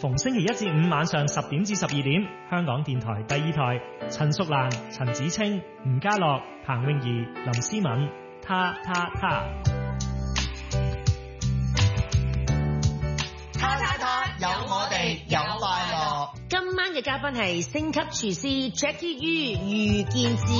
逢星期一至五晚上10點至12點，香港電台第2台，陳淑蘭、陳子清、吳家樂、彭詠儀、林思敏，他。 有我哋有快樂。 今晚嘅嘉賓係星級廚師 Jackie Yu 余健智。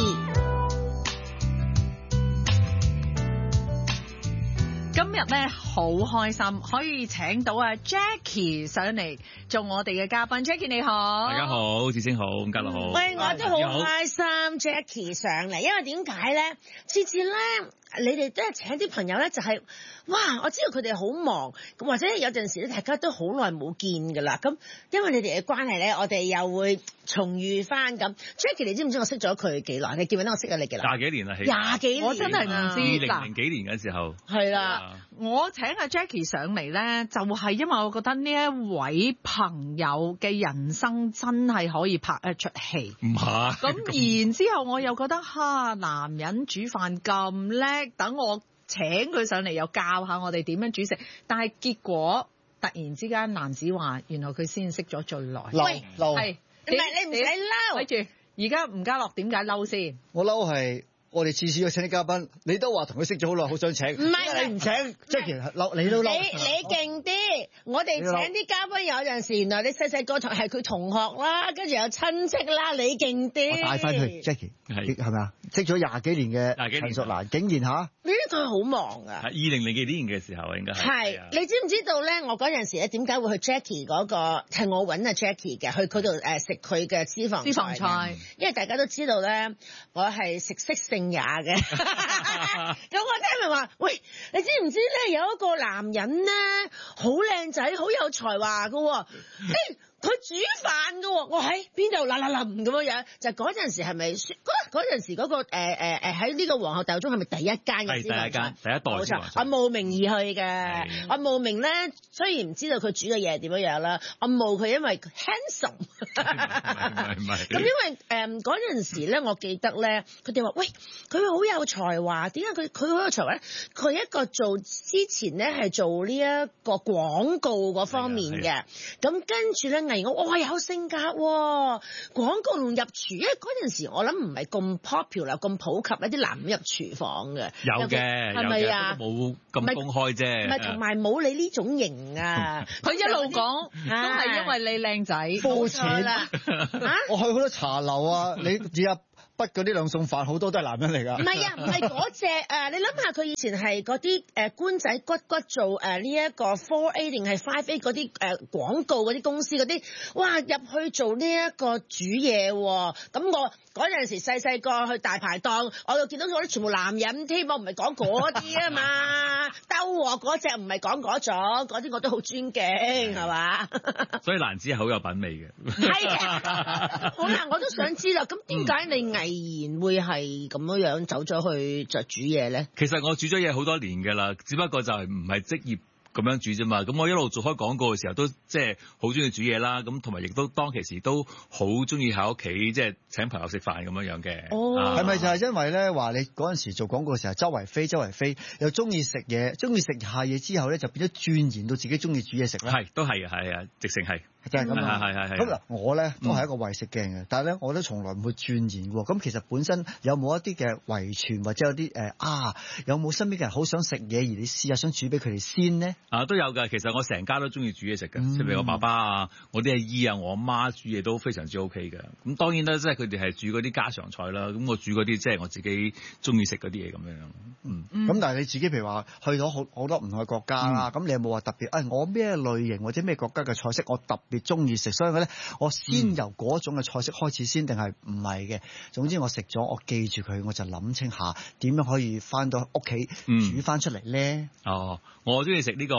今日咧好開心，可以請到阿 Jackie 上嚟做我哋嘅嘉賓。Jackie 你好， 大家好，子清好，咁家樂好。 喂，我都好開心 Jackie 上嚟，因為點解咧？次次咧，你哋都係請啲朋友咧，就係、哇！我知道佢哋好忙，或者有陣時咧，大家都好耐冇見噶啦。咁因為你哋嘅關係咧，我哋又會重遇翻咁。Jackie，你知唔知我識咗佢幾耐？你記唔記得我識咗你幾耐 ？20幾年啦， 20幾年， 我真係唔知。 2000幾年嘅時候， 係啦。 我請阿 Jackie 上嚟咧，就係因為我覺得呢一位朋友嘅人生真係可以拍一出戲。 唔係。 咁然之後我又覺得男人煮飯咁叻，等我請佢上嚟又教下我哋點樣煮食。但係結果突然之間男子話，原來佢先識咗最耐。 喂， 係唔係你唔使嬲。 睇住，而家吳家樂點解嬲先？ 我嬲係。我哋次次要請啲嘉賓，你都話同佢識咗好耐，好想請。 唔係你唔請，Jackie嬲，你都嬲。 你勁啲，我哋請啲嘉賓有陣時，原來你細細個係佢同學啦，跟住有親戚啦，你勁啲。 我帶翻去 Jackie，係咪啊？識咗20幾年嘅陳淑蘭，竟然嚇？ 你呢佢好忙啊！ 係2000幾年嘅時候應該係。 係，你知唔知道咧？我嗰陣時咧點解會去 Jackie 嗰個係我揾阿 Jackie 嘅，去佢度食佢嘅私房菜。因為大家都知道咧，我係食色性也嘅。咁我聽咪話，喂，你知唔知咧？有一個男人咧，好靚仔，好有才華㗎。佢煮飯㗎喎，我喺邊度嗱咁樣，就嗰陣時係咪嗰陣時嗰個喺呢個皇后大道中係咪第一間嘅？ 第一代。冇錯， 我慕名而去嘅。我慕名咧，雖然唔知道佢煮嘅嘢係點樣啦，我慕佢因為 handsome。唔係。咁因為嗰陣時咧，我記得咧，佢哋話喂，佢好有才華，點解佢好有才華咧？佢一個之前咧係做呢一個廣告嗰方面嘅，咁跟住咧。我有性格喎，廣告同入廚，因為嗰陣時我諗唔係咁 popular 咁普及一啲男人入廚房嘅。 有嘅， 係咪啊？ 冇咁公開啫。 唔係，同埋冇你呢種型啊！ 佢一路講都係因為你靚仔， 膚淺啦。我去好多茶樓啊，你而家筆嗰啲兩餸飯好多都係男人嚟㗎。 唔係啊，唔係嗰隻你諗下佢以前係嗰啲官仔骨做呢一個 4A 定係 5A 嗰啲廣告嗰啲公司嗰啲，哇入去做呢一個煮嘢喎。咁我嗰陣時細個去大排檔，我就見到嗰啲全部男人添，我唔係講嗰啲啊嘛，兜鑊嗰隻唔係講嗰種，嗰啲我都好尊敬係嘛？ 所以蘭子係好有品味嘅。 係啊，好啦，我都想知啦，咁點解你毅然會係咁樣走咗去就煮嘢咧？ 其實我煮咗嘢好多年㗎啦，只不過就係唔係職業咁樣煮啫嘛。咁我一路做開廣告嘅時候，都即係好中意煮嘢啦。咁同埋亦都當其時都好中意喺屋企即係請朋友食飯咁樣嘅。 係咪就係因為咧話你嗰陣時做廣告嘅時候周圍飛，又中意食嘢，中意食下嘢之後咧就變咗鑽研到自己中意煮嘢食咧？ 係，都係啊，直情係。 就係咁啊！ 係。 咁嗱，我咧都係一個為食鏡嘅，但係咧我都從來唔會鑽研喎。咁其實本身有冇一啲嘅遺傳，或者有啲有冇身邊嘅人好想食嘢，而你試下想煮俾佢哋先呢？ 都有㗎。其實我成家都中意煮嘢食嘅，即係譬如我爸爸啊、我啲阿姨啊、我阿媽煮嘢都非常之 OK 嘅。咁當然啦，即係佢哋係煮嗰啲家常菜啦。咁我煮嗰啲即係我自己中意食嗰啲嘢咁樣。 咁但係你自己譬如話去到好多唔同嘅國家啦，咁你有冇話特別？我咩類型或者咩國家嘅菜式我特別中意食，所以咧我先由嗰種嘅菜式開始先，定係唔係嘅？總之我食咗，我記住佢，我就諗清下點樣可以翻到屋企煮翻出嚟咧。 我中意食呢個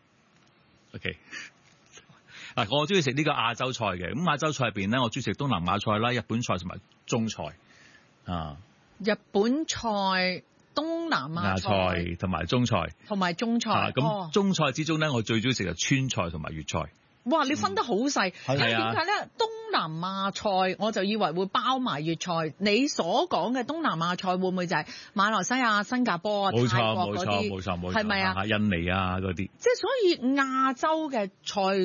OK。我中意食呢個亞洲菜嘅。咁亞洲菜入邊咧，我中意食東南亞菜啦、日本菜同埋中菜啊。 日本菜、東南亞菜同埋中菜，咁中菜之中咧，我最中意食就川菜同埋粵菜。 哇！你分得好細， 係啊？ 點解咧？東南亞菜我就以為會包埋粵菜，你所講嘅東南亞菜會唔會就係馬來西亞、新加坡啊、泰國嗰啲？ 冇錯， 係咪啊？ 印尼啊嗰啲。 即係所以亞洲嘅菜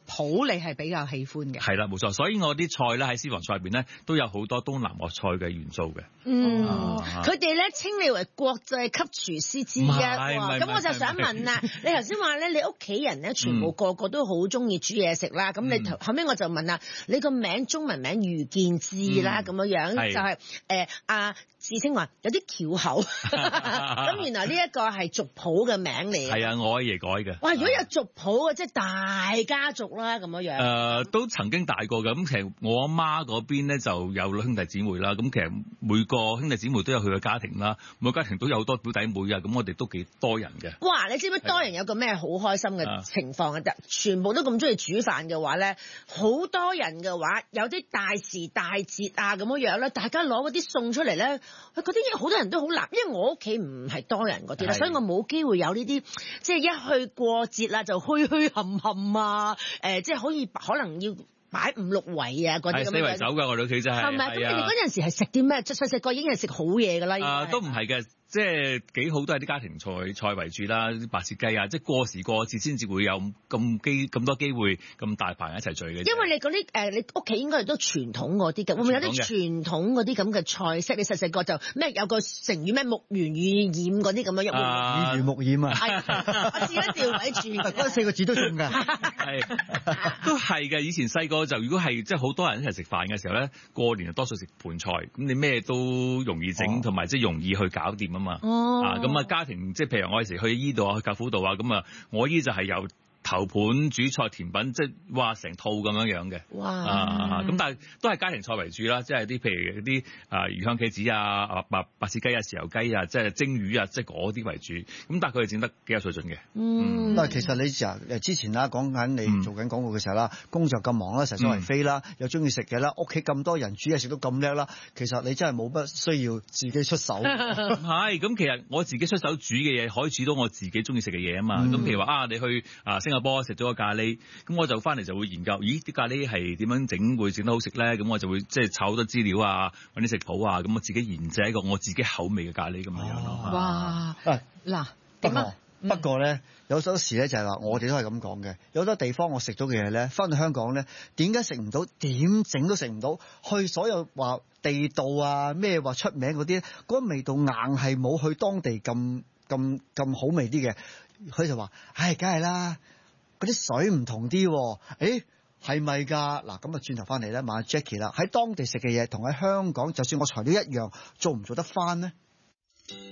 譜你係比較喜歡嘅。 係啦，冇錯。所以我啲菜咧喺私房菜入邊咧都有好多東南亞菜嘅元素嘅。 佢哋咧稱你為國際級廚師之一喎。咁我就想問啦，你頭先話咧，你屋企人咧全部個個都好中意煮嘢食啦。咁你後尾我就問啦，你個名中文名余建志啦，咁樣就係阿志清話有啲翹口。咁原來呢一個係族譜嘅名嚟。 係啊，我阿爺改嘅。 哇！如果有族譜嘅，即係大家族啦，咁樣。 都曾經大過嘅。咁其實我阿媽嗰邊咧就有兄弟姊妹啦。咁其實每個兄弟姊妹都有佢嘅家庭啦，每個家庭都有好多表弟妹啊。咁我哋都幾多人嘅。 哇！你知唔知多人有個咩好開心嘅情況啊？全部都咁中意煮飯嘅話咧，好多人嘅話，有啲大時大節啊咁樣咧，大家攞嗰啲餸出嚟咧，嗰啲嘢好多人都好難，因為我屋企唔係多人嗰啲啦，所以我冇機會有呢啲，即係一去過節啦就墟墟冚冚啊，即係可能要擺5、6圍啊嗰啲咁樣。係4圍走㗎，我哋屋企真係。係咪？咁你哋嗰陣時係食啲咩？細個已經係食好嘢㗎啦。 都唔係嘅。即係幾好都係啲家庭菜為主啦，啲白切雞啊，即係過時過節先至會有咁多機會咁大棚一齊聚嘅。 因為你嗰啲你屋企應該係都傳統嗰啲嘅，會唔會有啲傳統嗰啲咁嘅菜式？你細個就咩有個成語咩木圓雨染嗰啲咁樣， 耳濡目染啊！ 係，我試咗調位住嗰4個字都中㗎。 係都係嘅。以前細個就如果係即係好多人一齊食飯嘅時候咧，過年就多數食盤菜，咁你咩都容易整，同埋即係容易去搞掂嘛，咁啊家庭即係譬如我有時去依度啊，去教父度啊，咁啊我依就係由頭盤主菜甜品，即係哇成套咁樣嘅。哇！咁但係都係家庭菜為主啦，即係啲譬如啲魚香茄子啊、白切雞啊、豉油雞啊，即係蒸魚啊，即係嗰啲為主。咁但係佢哋整得幾有水準嘅。 但係其實你之前啦講緊你做緊廣告嘅時候啦，工作咁忙啦，成日周圍飛啦，又中意食嘅啦，屋企咁多人煮嘢食都咁叻啦，其實你真係冇乜需要自己出手。 係咁，其實我自己出手煮嘅嘢可以煮到我自己中意食嘅嘢啊嘛。咁譬如話你去新加坡食咗個咖喱，咁我就翻嚟就會研究，咦啲咖喱係點樣整會整得好食咧？咁我就會即係炒好多資料啊，揾啲食譜啊，咁我自己研製一個我自己口味嘅咖喱咁樣咯。 哇！嗱， 不過咧，有好多時咧就係話我哋都係咁講嘅，有好多地方我食咗嘅嘢咧，翻到香港咧，點解食唔到？點整都食唔到？去所有話地道啊咩話出名嗰啲，嗰個味道硬係冇去當地咁好味啲嘅。佢就話：唉，梗係啦，嗰啲水唔同啲喎。誒，係咪㗎？嗱，咁啊轉頭翻嚟咧，問下 Jackie 啦，喺當地食嘅嘢同喺香港，就算我材料一樣，做唔做得翻呢？